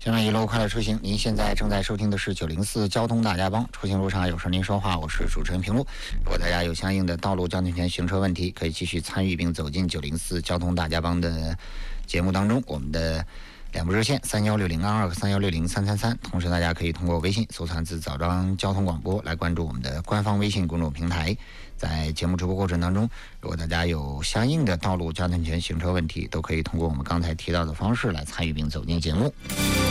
前面一路快乐出行，您现在正在收听的是904交通大家帮，出行路上有事您说话，我是主持人平路。如果大家有相应的道路交通权行车问题，可以继续参与并走进904交通大家帮的节目当中。我们的两部热线316022和31603333，同时大家可以通过微信搜藏字枣庄交通广播来关注我们的官方微信公众平台。在节目直播过程当中，如果大家有相应的道路交通权行车问题，都可以通过我们刚才提到的方式来参与并走进节目。